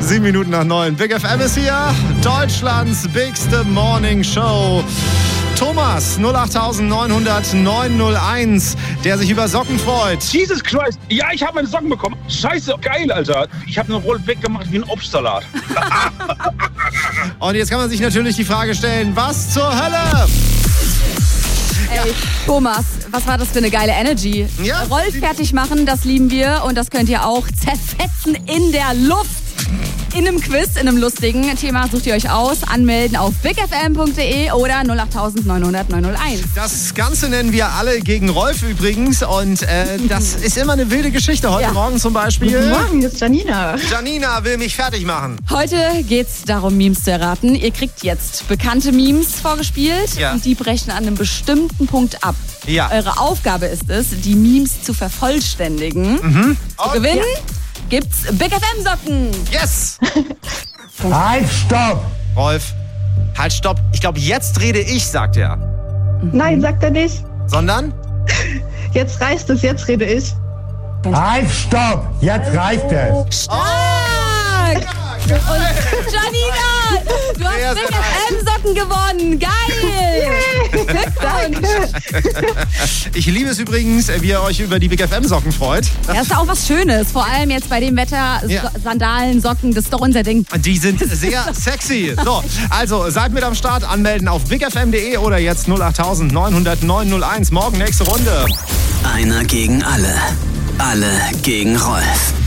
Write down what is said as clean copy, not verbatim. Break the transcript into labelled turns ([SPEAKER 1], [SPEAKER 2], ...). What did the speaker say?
[SPEAKER 1] 7:07. Big FM ist hier. Deutschlands bigste Morning Show. Thomas, 08900 901, der sich über Socken freut.
[SPEAKER 2] Jesus Christ. Ja, ich habe meine Socken bekommen. Scheiße, geil, Alter. Ich habe eine Rolle weggemacht wie ein Obstsalat.
[SPEAKER 1] Und jetzt kann man sich natürlich die Frage stellen, was zur Hölle?
[SPEAKER 3] Ey, Thomas, was war das für eine geile Energy?
[SPEAKER 1] Ja.
[SPEAKER 3] Rolf fertig machen, das lieben wir. Und das könnt ihr auch zerfetzen in der Luft. In einem Quiz, in einem lustigen Thema sucht ihr euch aus. Anmelden auf bigfm.de oder 08900 901.
[SPEAKER 1] Das Ganze nennen wir alle gegen Rolf übrigens. Und das ist immer eine wilde Geschichte. Heute Morgen zum Beispiel.
[SPEAKER 4] Guten Morgen, hier ist Janina.
[SPEAKER 1] Janina will mich fertig machen.
[SPEAKER 3] Heute geht's darum, Memes zu erraten. Ihr kriegt jetzt bekannte Memes vorgespielt und die brechen an einem bestimmten Punkt ab.
[SPEAKER 1] Ja.
[SPEAKER 3] Eure Aufgabe ist es, die Memes zu vervollständigen. Zu gewinnen gibt's Big FM Socken.
[SPEAKER 1] Yes!
[SPEAKER 5] Halt, stopp!
[SPEAKER 1] Rolf, halt, stopp. Ich glaube, jetzt rede ich, sagt er.
[SPEAKER 4] Nein, sagt er nicht.
[SPEAKER 1] Sondern?
[SPEAKER 4] Jetzt reicht es, jetzt rede ich.
[SPEAKER 5] Halt, stopp! Jetzt reicht es!
[SPEAKER 3] Stark! Und Janina, du hast Big FM Socken gewonnen. Geil! Glückwunsch!
[SPEAKER 1] Ich liebe es übrigens, wie ihr euch über die Big FM Socken freut.
[SPEAKER 3] Das ist auch was Schönes. Vor allem jetzt bei dem Wetter, Sandalen, Socken, das ist doch unser Ding.
[SPEAKER 1] Die sind sehr sexy. So, also seid mit am Start, anmelden auf bigfm.de oder jetzt 08900 901. Morgen nächste Runde.
[SPEAKER 6] Einer gegen alle. Alle gegen Rolf.